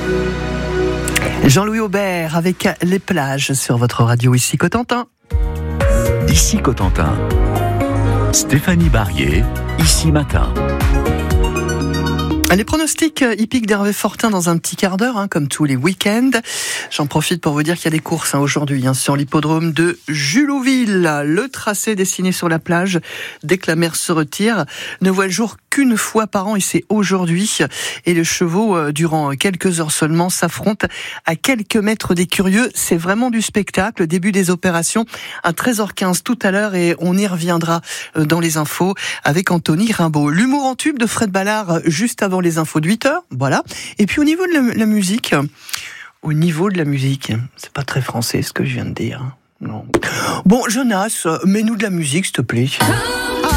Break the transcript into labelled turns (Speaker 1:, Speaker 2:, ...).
Speaker 1: Jean-Louis Aubert avec Les plages sur votre radio ici Cotentin.
Speaker 2: Ici Cotentin. Stéphanie Barrier, ici Matin.
Speaker 1: Les pronostics hippiques d'Hervé Fortin dans un petit quart d'heure, comme tous les week-ends. J'en profite pour vous dire qu'il y a des courses aujourd'hui sur l'hippodrome de Julouville. Le tracé dessiné sur la plage, dès que la mer se retire, ne voit le jour qu'une fois par an et c'est aujourd'hui. Et les chevaux, durant quelques heures seulement, s'affrontent à quelques mètres des curieux. C'est vraiment du spectacle. Début des opérations à 13h15 tout à l'heure et on y reviendra dans les infos avec Anthony Rimbaud. L'humour en tube de Fred Ballard juste avant les infos de 8h, voilà. Et puis au niveau de la musique, c'est pas très français ce que je viens de dire. Non. Bon, Jonas, mets-nous de la musique, s'il te plaît.